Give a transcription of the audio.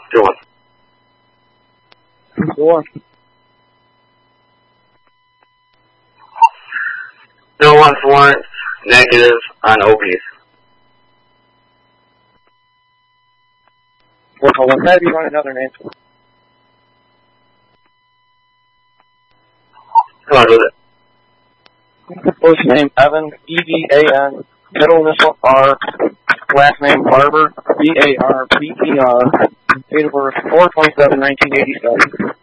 2-1. 4. No on Florence, negative on OPs. 4-1. Have you run another name? Come on with it. First name, Evan, E-V-A-N, middle initial R, last name, Barber, B-A-R-B-E-R, date of birth, 4/27/1987.